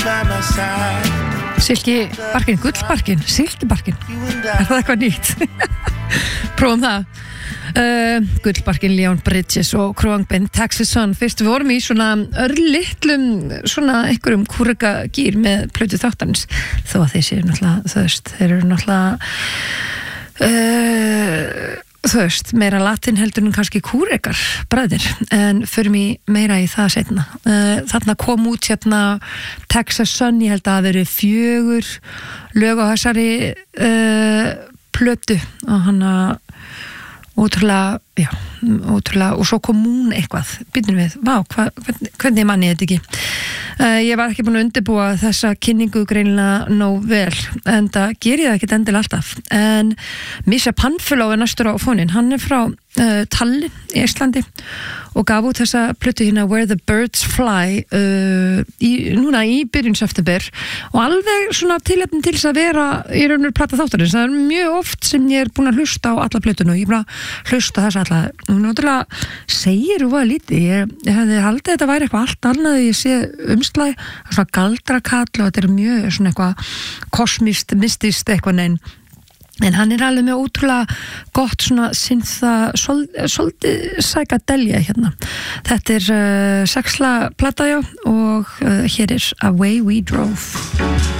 Silkibarkinn, gullbarkinn, silkibarkinn. Það eitthvað nýtt? Prófum það. Gullbarkinn, Leon Bridges og Kroang Ben Taxison. Fyrst við vorum í svona örlitlum svona einhverjum kúrega-gýr með plötu þáttarins, þó að þeir séu náttúrulega, þeir eru náttúrulega meira latin heldur en kannski kúrekar bræðir, en förum í meira í það seinna. Þarna kom út hérna Texas Sun, ég held að það veri 4 lög á þessari plötu og hana ótrúlega, og svo kom Moon eitthvað, býtum við, hvernig manni þetta ekki. Ég var ekki búin að undirbúa þessa kynningu greinilega nóg vel, en það gerir það ekkert endil alltaf. En Misha Panfilo er næstur á fónin, hann er frá Tallinn í Íslandi og gaf út þessa plötu hérna Where the Birds Fly núna í byrjun september, og alveg svona tilefni til þess að vera í raunur plata þáttarins. Það er mjög oft sem ég er búin að hlusta á alla plötuna og ég er búin að hlusta þess alla, og náttúrulega segir þú að lítið, ég hefði haldið þetta væri eitthvað allt annað, ég sé umslæg svona galdrakall og þetta er mjög svona eitthvað kosmist, mystist eitthvað, en hann er alveg með ótrúlega gott svona syntha, svolítið psychedelia hérna. Þetta er 6 plata, já, og hér er Away We Drove.